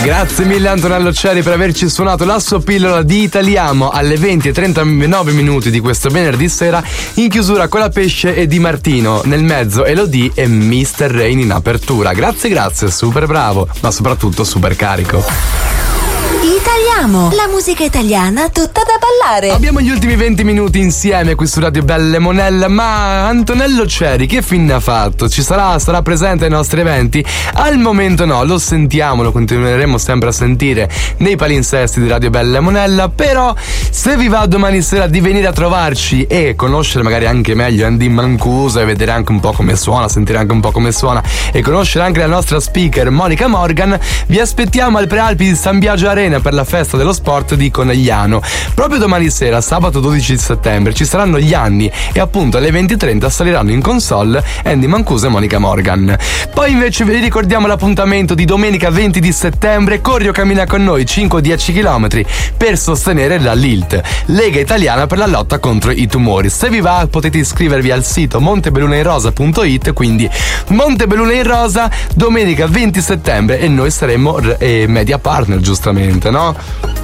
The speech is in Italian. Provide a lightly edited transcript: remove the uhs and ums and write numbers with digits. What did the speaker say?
Grazie mille Antonello Ceri per averci suonato la sua pillola di Italiamo alle 20:39 di questo venerdì sera, in chiusura con la Pesce e Di Martino, nel mezzo Elodie e Mr. Rain in apertura. Grazie, super bravo, ma soprattutto super carico. Italiamo, la musica italiana tutta da ballare. Abbiamo gli ultimi 20 minuti insieme qui su Radio Belle Monella, ma Antonello Ceri che fine ha fatto? Sarà presente ai nostri eventi? Al momento no, lo sentiamo, lo continueremo sempre a sentire nei palinsesti di Radio Belle Monella, però se vi va domani sera di venire a trovarci e conoscere magari anche meglio Andy Mancuso e vedere anche un po' come suona, sentire anche un po' come suona e conoscere anche la nostra speaker Monica Morgan, vi aspettiamo al Prealpi di San Biagio Arena per la festa dello sport di Conegliano. Proprio domani sera, sabato 12 settembre, ci saranno gli anni e appunto alle 20:30 saliranno in console Andy Mancuso e Monica Morgan. Poi invece vi ricordiamo l'appuntamento di domenica 20 di settembre, Corri o cammina con noi 5-10 km per sostenere la LILT, Lega Italiana per la lotta contro i tumori. Se vi va potete iscrivervi al sito montebelluneinrosa.it, quindi Montebelluna in Rosa domenica 20 settembre e noi saremo media partner, giustamente, no?